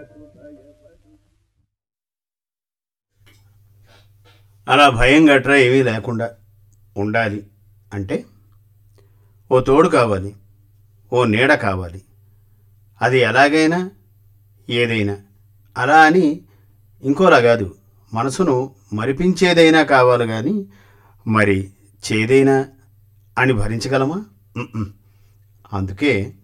అలా భయం గట్రా ఏమీ లేకుండా ఉండాలి అంటే ఓ తోడు కావాలి, ఓ నీడ కావాలి. అది ఎలాగైనా ఏదైనా అలా అని ఇంకోలా కాదు, మనసును మరిపించేదైనా కావాలి కానీ మరి చేదైనా అని భరించగలమా? ఉమ్మ్. అందుకే